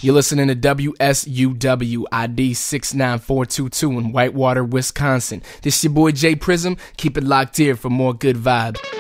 You're listening to WSUW ID 69422 in Whitewater, Wisconsin. This your boy Jay Prism. Keep it locked here for more good vibes.